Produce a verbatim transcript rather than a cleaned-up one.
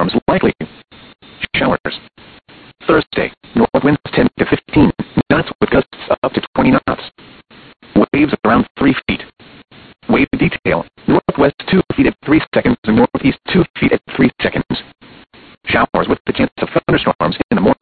thunderstorms likely. Showers. Thursday, north winds ten to fifteen knots with gusts up to twenty knots. Waves around three feet. Wave detail, northwest two feet at three seconds and northeast two feet at three seconds. Showers with the chance of thunderstorms in the morning.